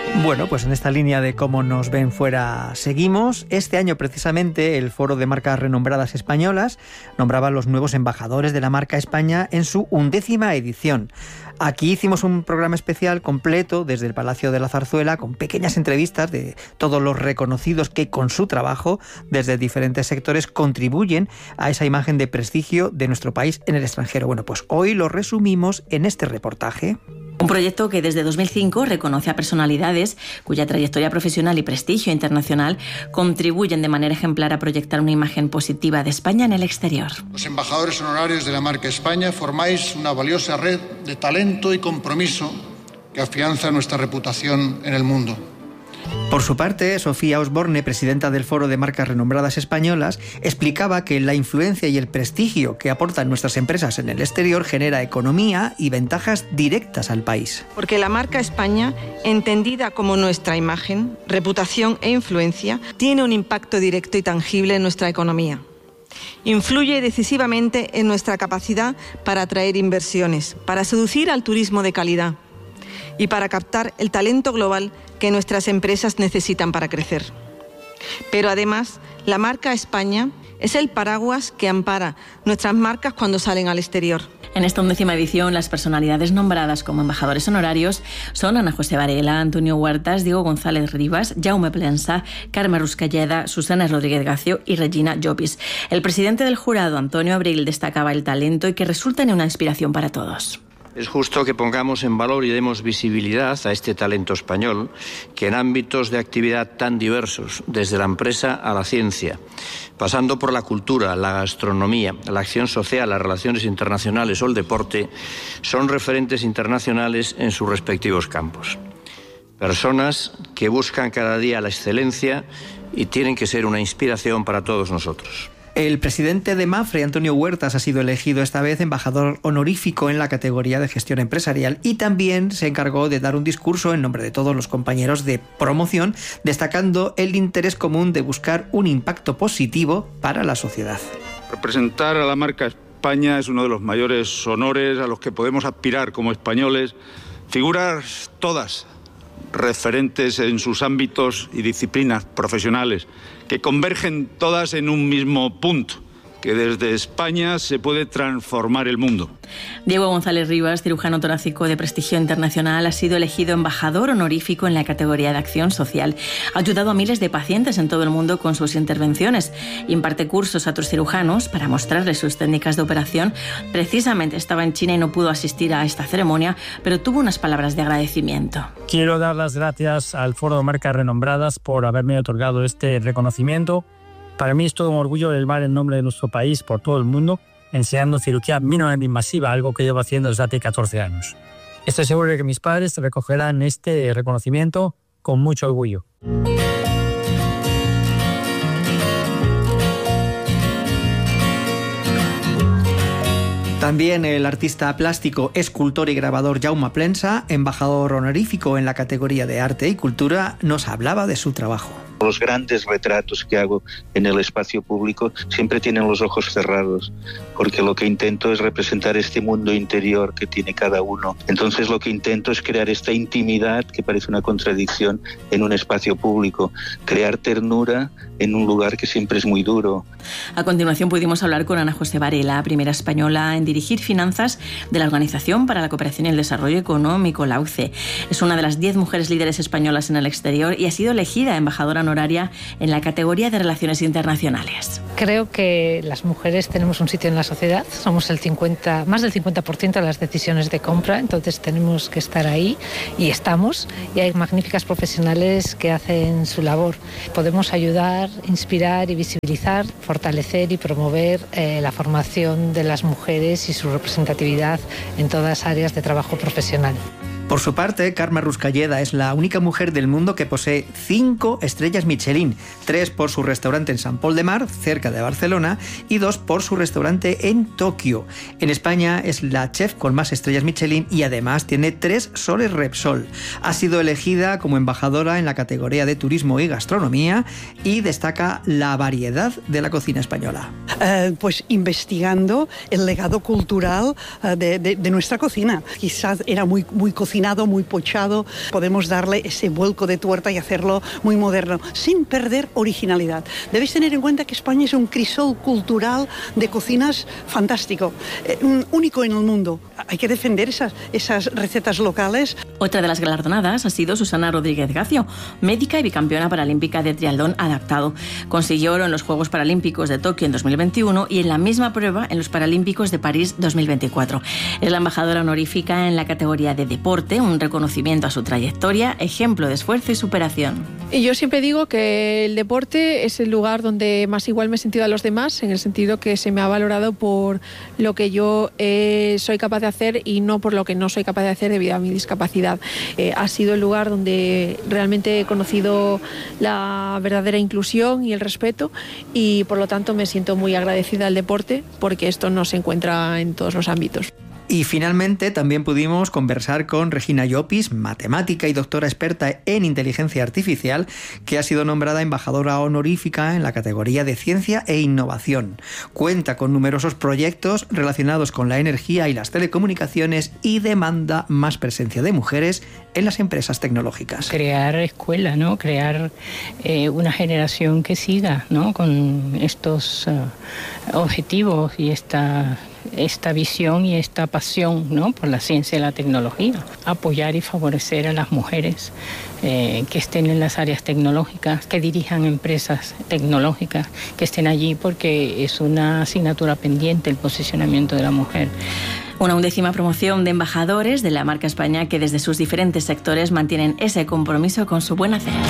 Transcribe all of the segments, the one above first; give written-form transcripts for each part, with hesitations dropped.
Bueno, pues en esta línea de cómo nos ven fuera seguimos. Este año precisamente el Foro de Marcas Renombradas Españolas nombraba a los nuevos embajadores de la marca España en su 11ª edición. Aquí hicimos un programa especial completo desde el Palacio de la Zarzuela con pequeñas entrevistas de todos los reconocidos que con su trabajo desde diferentes sectores contribuyen a esa imagen de prestigio de nuestro país en el extranjero. Bueno, pues hoy lo resumimos en este reportaje. Un proyecto que desde 2005 reconoce a personalidades cuya trayectoria profesional y prestigio internacional contribuyen de manera ejemplar a proyectar una imagen positiva de España en el exterior. Los embajadores honorarios de la marca España formáis una valiosa red de talento y compromiso que afianza nuestra reputación en el mundo. Por su parte, Sofía Osborne, presidenta del Foro de Marcas Renombradas Españolas, explicaba que la influencia y el prestigio que aportan nuestras empresas en el exterior genera economía y ventajas directas al país. Porque la marca España, entendida como nuestra imagen, reputación e influencia, tiene un impacto directo y tangible en nuestra economía. Influye decisivamente en nuestra capacidad para atraer inversiones, para seducir al turismo de calidad y para captar el talento global que nuestras empresas necesitan para crecer. Pero además, la marca España es el paraguas que ampara nuestras marcas cuando salen al exterior. En esta 11ª edición, las personalidades nombradas como embajadores honorarios son Ana José Varela, Antonio Huertas, Diego González Rivas, Jaume Plensa, Carme Ruscalleda, Susana Rodríguez Gacio y Regina Llopis. El presidente del jurado, Antonio Abril, destacaba el talento y que resulta en una inspiración para todos. Es justo que pongamos en valor y demos visibilidad a este talento español que en ámbitos de actividad tan diversos, desde la empresa a la ciencia, pasando por la cultura, la gastronomía, la acción social, las relaciones internacionales o el deporte, son referentes internacionales en sus respectivos campos. Personas que buscan cada día la excelencia y tienen que ser una inspiración para todos nosotros. El presidente de Mapfre, Antonio Huertas, ha sido elegido esta vez embajador honorífico en la categoría de gestión empresarial y también se encargó de dar un discurso en nombre de todos los compañeros de promoción, destacando el interés común de buscar un impacto positivo para la sociedad. Representar a la marca España es uno de los mayores honores a los que podemos aspirar como españoles. Figuras todas referentes en sus ámbitos y disciplinas profesionales, que convergen todas en un mismo punto, que desde España se puede transformar el mundo. Diego González Rivas, cirujano torácico de prestigio internacional, ha sido elegido embajador honorífico en la categoría de acción social. Ha ayudado a miles de pacientes en todo el mundo con sus intervenciones. Imparte cursos a otros cirujanos para mostrarles sus técnicas de operación. Precisamente estaba en China y no pudo asistir a esta ceremonia, pero tuvo unas palabras de agradecimiento. Quiero dar las gracias al Foro de Marcas Renombradas por haberme otorgado este reconocimiento. Para mí es todo un orgullo elevar el nombre de nuestro país por todo el mundo, enseñando cirugía mínimamente invasiva, algo que llevo haciendo desde hace 14 años. Estoy seguro de que mis padres recogerán este reconocimiento con mucho orgullo. También el artista plástico, escultor y grabador Jaume Plensa, embajador honorífico en la categoría de arte y cultura, nos hablaba de su trabajo. Los grandes retratos que hago en el espacio público siempre tienen los ojos cerrados, porque lo que intento es representar este mundo interior que tiene cada uno. Entonces lo que intento es crear esta intimidad que parece una contradicción en un espacio público, crear ternura en un lugar que siempre es muy duro. A continuación pudimos hablar con Ana José Varela, primera española en dirigir finanzas de la Organización para la Cooperación y el Desarrollo Económico, la OCDE. Es una de las 10 mujeres líderes españolas en el exterior y ha sido elegida embajadora honoraria en la categoría de Relaciones Internacionales. Creo que las mujeres tenemos un sitio en la sociedad, somos más del 50% de las decisiones de compra, entonces tenemos que estar ahí y estamos, y hay magníficas profesionales que hacen su labor. Podemos ayudar, inspirar y visibilizar, fortalecer y promover la formación de las mujeres y su representatividad en todas las áreas de trabajo profesional. Por su parte, Carme Ruscalleda es la única mujer del mundo que posee 5 estrellas Michelin, 3 por su restaurante en Sant Pol de Mar, cerca de Barcelona, y 2 por su restaurante en Tokio. En España es la chef con más estrellas Michelin y además tiene 3 soles Repsol. Ha sido elegida como embajadora en la categoría de turismo y gastronomía y destaca la variedad de la cocina española. Pues investigando el legado cultural de nuestra cocina. Quizás era muy cocinera cocinado, muy pochado. Podemos darle ese vuelco de tuerta y hacerlo muy moderno, sin perder originalidad. Debéis tener en cuenta que España es un crisol cultural de cocinas fantástico, único en el mundo. Hay que defender esas recetas locales. Otra de las galardonadas ha sido Susana Rodríguez Gacio, médica y bicampeona paralímpica de triatlón adaptado. Consiguió oro en los Juegos Paralímpicos de Tokio en 2021 y en la misma prueba en los Paralímpicos de París 2024. Es la embajadora honorífica en la categoría de deporte, un reconocimiento a su trayectoria, ejemplo de esfuerzo y superación. Y yo siempre digo que el deporte es el lugar donde más igual me he sentido a los demás, en el sentido que se me ha valorado por lo que yo soy capaz de hacer y no por lo que no soy capaz de hacer debido a mi discapacidad. Ha sido el lugar donde realmente he conocido la verdadera inclusión y el respeto, y por lo tanto me siento muy agradecida al deporte, porque esto no se encuentra en todos los ámbitos. Y finalmente también pudimos conversar con Regina Llopis, matemática y doctora experta en inteligencia artificial, que ha sido nombrada embajadora honorífica en la categoría de ciencia e innovación. Cuenta con numerosos proyectos relacionados con la energía y las telecomunicaciones y demanda más presencia de mujeres en las empresas tecnológicas. Crear escuela, ¿no? Crear una generación que siga, ¿no? Con estos objetivos y esta visión y esta pasión, ¿no? Por la ciencia y la tecnología. Apoyar y favorecer a las mujeres que estén en las áreas tecnológicas, que dirijan empresas tecnológicas, que estén allí, porque es una asignatura pendiente el posicionamiento de la mujer. Una 11ª promoción de embajadores de la marca España que desde sus diferentes sectores mantienen ese compromiso con su buen hacer.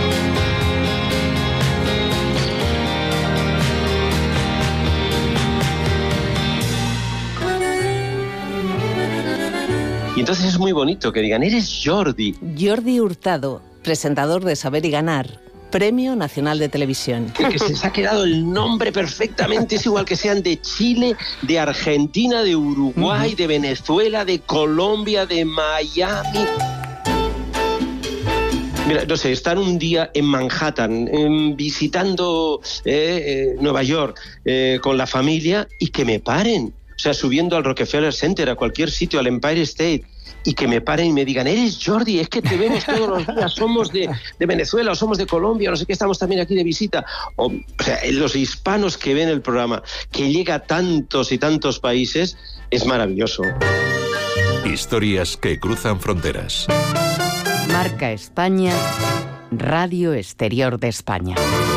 Y entonces es muy bonito que digan, eres Jordi. Jordi Hurtado, presentador de Saber y Ganar, Premio Nacional de Televisión. Que se les ha quedado el nombre perfectamente, es igual que sean de Chile, de Argentina, de Uruguay, de Venezuela, de Colombia, de Miami. Mira, no sé, estar un día en Manhattan, visitando Nueva York con la familia y que me paren. O sea, subiendo al Rockefeller Center, a cualquier sitio, al Empire State, y que me paren y me digan, eres Jordi, es que te vemos todos los días, somos de Venezuela o somos de Colombia, no sé qué, estamos también aquí de visita. O sea, los hispanos que ven el programa, que llega a tantos y tantos países, es maravilloso. Historias que cruzan fronteras. Marca España, Radio Exterior de España.